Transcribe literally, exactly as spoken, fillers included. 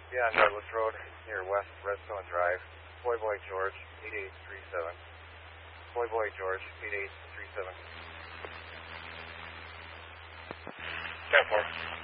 Yeah, on Douglas Road, near West Redstone Drive. Boy Boy George, eight eight three seven. Boy Boy George, eight eight three seven. ten four.